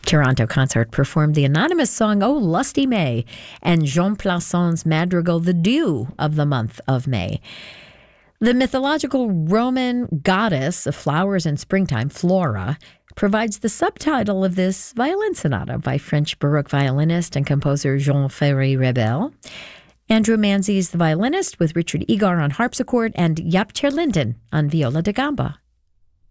Toronto Consort performed the anonymous song "Oh Lusty May" and Jean Plasson's madrigal "The Dew of the Month of May." The mythological Roman goddess of flowers and springtime, Flora, provides the subtitle of this violin sonata by French Baroque violinist and composer Jean Ferry-Rebel. Andrew Manzi is the violinist, with Richard Egar on harpsichord and Jaap ter Linden on viola da gamba.